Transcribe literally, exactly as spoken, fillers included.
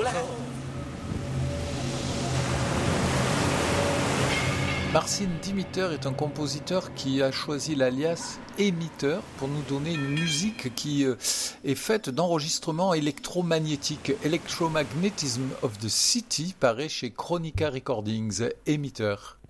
Marcin Dimitter est un compositeur qui a choisi l'alias Émetteur pour nous donner une musique qui est faite d'enregistrements électromagnétiques. Electromagnetism of the City paraît chez Chronica Recordings. Émetteur.